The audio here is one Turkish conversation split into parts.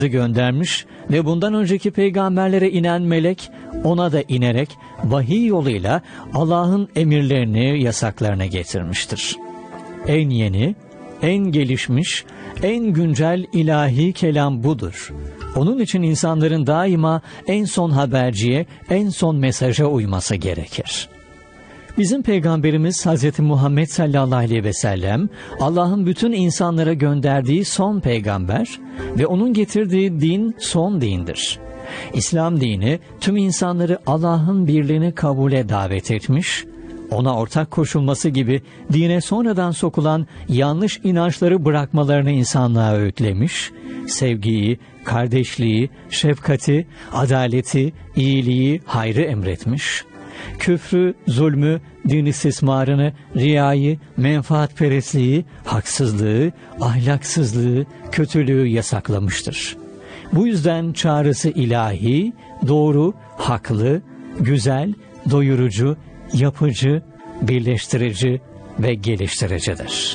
göndermiş ve bundan önceki peygamberlere inen melek ona da inerek vahiy yoluyla Allah'ın emirlerini, yasaklarını getirmiştir. En yeni, en gelişmiş, en güncel ilahi kelam budur. Onun için insanların daima en son haberciye, en son mesaja uyması gerekir. Bizim Peygamberimiz Hz. Muhammed sallallahu aleyhi ve sellem Allah'ın bütün insanlara gönderdiği son peygamber ve onun getirdiği din son dindir. İslam dini tüm insanları Allah'ın birliğini kabule davet etmiş, ona ortak koşulması gibi dine sonradan sokulan yanlış inançları bırakmalarını insanlığa öğütlemiş, sevgiyi, kardeşliği, şefkati, adaleti, iyiliği, hayrı emretmiş, küfrü, zulmü, din istismarını, riyayı, menfaatperestliği, haksızlığı, ahlaksızlığı, kötülüğü yasaklamıştır. Bu yüzden çağrısı ilahi, doğru, haklı, güzel, doyurucu, yapıcı, birleştirici ve geliştiricidir.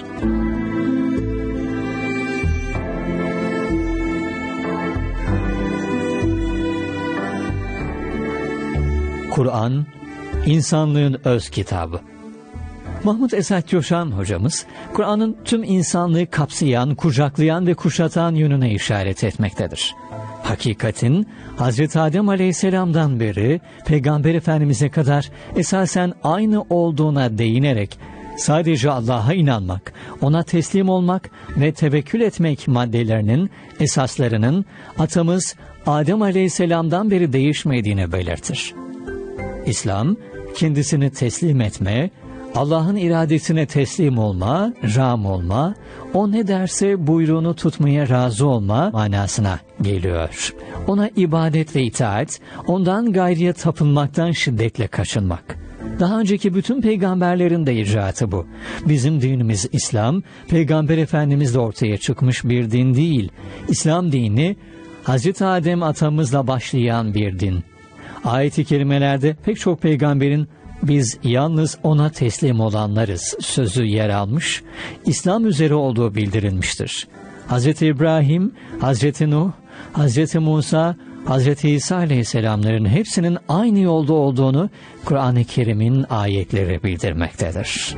Kur'an, insanlığın öz kitabı. Mahmut Esat Coşan hocamız, Kur'an'ın tüm insanlığı kapsayan, kucaklayan ve kuşatan yönüne işaret etmektedir. Hakikatin, Hazreti Adem Aleyhisselam'dan beri Peygamber Efendimiz'e kadar esasen aynı olduğuna değinerek, sadece Allah'a inanmak, ona teslim olmak ve tevekkül etmek maddelerinin esaslarının atamız Adem Aleyhisselam'dan beri değişmediğini belirtir. İslam, kendisini teslim etme, Allah'ın iradesine teslim olma, rağm olma, o ne derse buyruğunu tutmaya razı olma manasına geliyor. Ona ibadet ve itaat, ondan gayriye tapınmaktan şiddetle kaçınmak. Daha önceki bütün peygamberlerin de icraatı bu. Bizim dinimiz İslam, Peygamber Efendimizle ortaya çıkmış bir din değil. İslam dini, Hazreti Adem atamızla başlayan bir din. Ayet-i kerimelerde pek çok peygamberin biz yalnız ona teslim olanlarız sözü yer almış, İslam üzere olduğu bildirilmiştir. Hz. İbrahim, Hz. Nuh, Hz. Musa, Hz. İsa aleyhisselamların hepsinin aynı yolda olduğunu Kur'an-ı Kerim'in ayetleri bildirmektedir.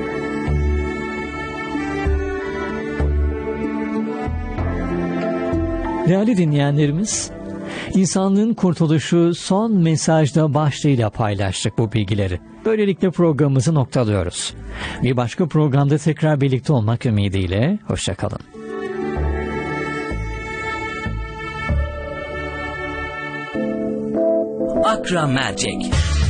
Değerli dinleyenlerimiz, İnsanlığın kurtuluşu son mesajda başlığıyla paylaştık bu bilgileri. Böylelikle programımızı noktalıyoruz. Bir başka programda tekrar birlikte olmak ümidiyle, hoşça kalın. Akra Mercek